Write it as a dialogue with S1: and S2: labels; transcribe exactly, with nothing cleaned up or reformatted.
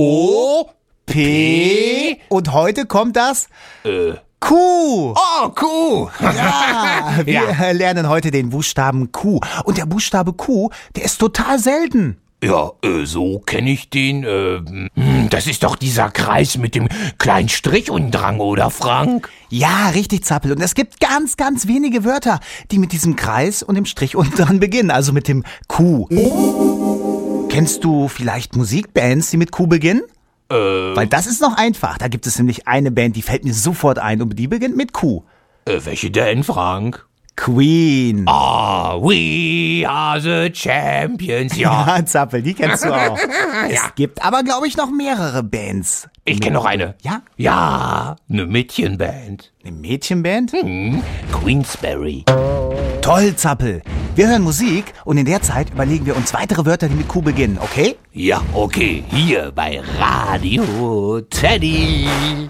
S1: O,
S2: P. Und heute kommt das
S1: Äh.
S2: Q.
S1: Oh, Q.
S2: Ja, wir
S1: Ja.
S2: lernen heute den Buchstaben Q. Und der Buchstabe Q, der ist total selten.
S1: Ja, äh, so kenne ich den. Äh, hm, das ist doch dieser Kreis mit dem kleinen Strich unten dran, oder Frank?
S2: Ja, richtig, Zappel. Und es gibt ganz, ganz wenige Wörter, die mit diesem Kreis und dem Strich unten dran beginnen, also mit dem Q. Kennst du vielleicht Musikbands, die mit Q beginnen?
S1: Äh,
S2: Weil das ist noch einfach. Da gibt es nämlich eine Band, die fällt mir sofort ein und die beginnt mit Q.
S1: äh, welche denn, Frank?
S2: Queen.
S1: Ah, we are the champions, ja.
S2: Ja, Zappel, die kennst du auch. Es
S1: Ja.
S2: gibt aber, glaube ich, noch mehrere Bands.
S1: Ich kenne noch eine.
S2: Ja?
S1: Ja, eine Mädchenband.
S2: Eine Mädchenband?
S1: Hm, Queensberry.
S2: Toll, Zappel. Wir hören Musik und in der Zeit überlegen wir uns weitere Wörter, die mit Q beginnen, okay?
S1: Ja, okay, hier bei Radio Teddy.